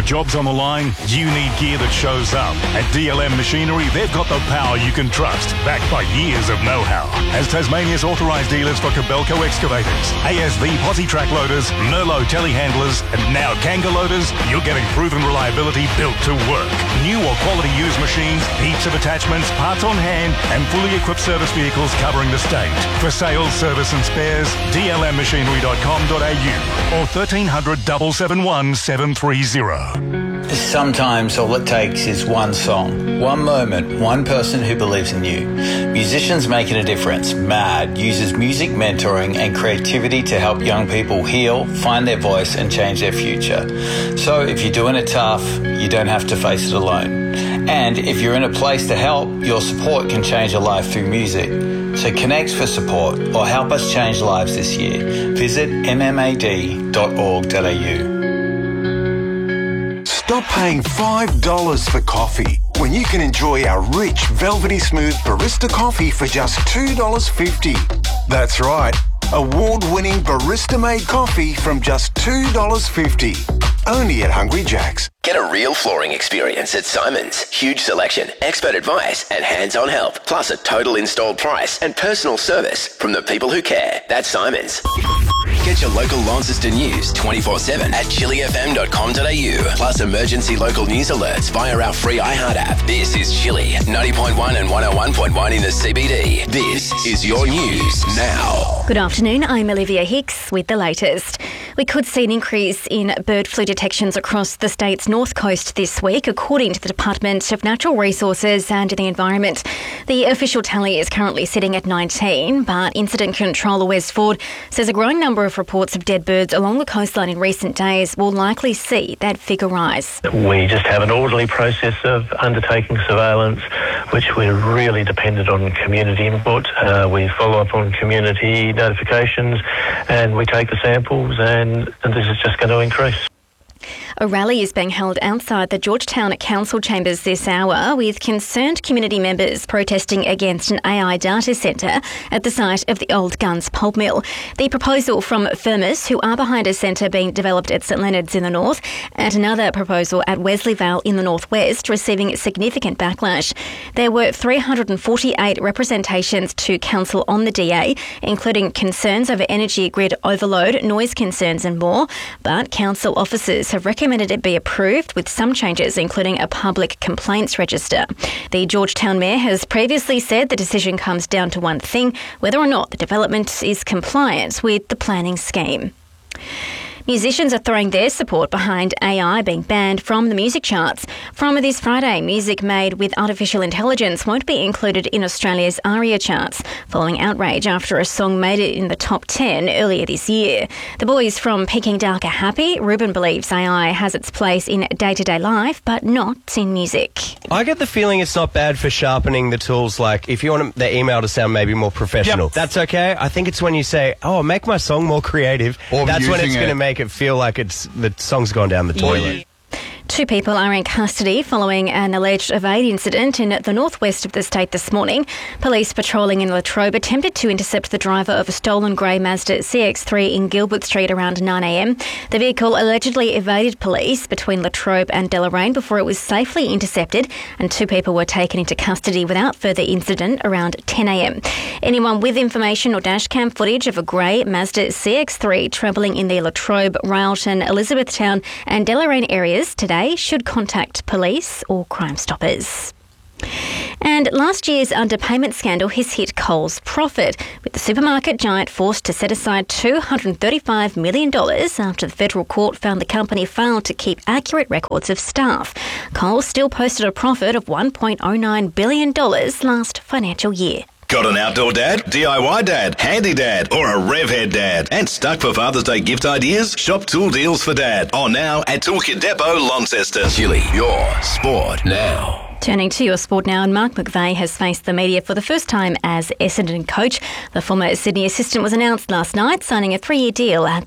job's on the line, you need gear that shows up. At DLM Machinery, they've got the power you can trust, backed by years of know-how. As Tasmania's authorised dealers for Kobelco excavators, ASV posi track loaders, Merlot telehandlers, and now Kanga loaders, you're getting proven reliability built to work. New or quality used machines, heaps of attachments, parts on hand, and fully equipped service vehicles covering the state. For sales, service and spares, dlmmachinery.com.au or 1300 771 730. Sometimes all it takes is one song, one moment, one person who believes in you. Musicians Making a Difference, MAD, uses music mentoring and creativity to help young people heal, find their voice and change their future. So if you're doing it tough, you don't have to face it alone. And if you're in a place to help, your support can change a life through music. So connect for support or help us change lives this year. Visit mmad.org.au. Stop paying $5 for coffee when you can enjoy our rich, velvety smooth barista coffee for just $2.50. That's right, award-winning barista-made coffee from just $2.50. Only at Hungry Jack's. Get a real flooring experience at Simon's. Huge selection, expert advice and hands-on help, plus a total installed price and personal service from the people who care. That's Simon's. Get your local Launceston news 24/7 at chillyfm.com.au. Plus emergency local news alerts via our free iHeart app. This is Chilly 90.1 and 101.1 in the CBD. This is your news now. Good afternoon, I'm Olivia Hicks with the latest. We could see an increase in bird flu detections across the state's north coast this week, according to the Department of Natural Resources and the Environment. The official tally is currently sitting at 19, but Incident Controller Wes Ford says a growing number of reports of dead birds along the coastline in recent days will likely see that figure rise. We just have an orderly process of undertaking surveillance, which we're really dependent on community input. We follow up on community notifications and we take the samples and this is just going to increase. A rally is being held outside the Georgetown Council chambers this hour with concerned community members protesting against an AI data centre at the site of the old Guns pulp mill. The proposal from Firmus, who are behind a centre being developed at St Leonard's in the north, and another proposal at Wesleyvale in the northwest, receiving significant backlash. There were 348 representations to Council on the DA, including concerns over energy grid overload, noise concerns and more, but Council officers have recommended it be approved with some changes, including a public complaints register. The Georgetown Mayor has previously said the decision comes down to one thing, whether or not the development is compliant with the planning scheme. Musicians are throwing their support behind AI being banned from the music charts. From this Friday, music made with artificial intelligence won't be included in Australia's ARIA charts, following outrage after a song made it in the top 10 earlier this year. The boys from Peking Duck are happy. Ruben believes AI has its place in day-to-day life, but not in music. I get the feeling it's not bad for sharpening the tools, like if you want the email to sound maybe more professional. Yep. That's okay. I think it's when you say, make my song more creative. That's when it's going to make it feel like the song's gone down the toilet. Two people are in custody following an alleged evade incident in the northwest of the state this morning. Police patrolling in Latrobe attempted to intercept the driver of a stolen grey Mazda CX-3 in Gilbert Street around 9 a.m. The vehicle allegedly evaded police between Latrobe and Deloraine before it was safely intercepted, and two people were taken into custody without further incident around 10 a.m. Anyone with information or dashcam footage of a grey Mazda CX-3 travelling in the Latrobe, Railton, Elizabethtown and Deloraine areas today should contact police or Crime Stoppers. And last year's underpayment scandal has hit Coles' profit, with the supermarket giant forced to set aside $235 million after the federal court found the company failed to keep accurate records of staff. Coles still posted a profit of $1.09 billion last financial year. Got an outdoor dad, DIY dad, handy dad, or a revhead dad? And stuck for Father's Day gift ideas? Shop Tool Deals for Dad. On now at Toolkit Depot, Launceston. Chilly, your sport now. Turning to your sport now, and Mark McVeigh has faced the media for the first time as Essendon coach. The former Sydney assistant was announced last night, signing a 3-year deal at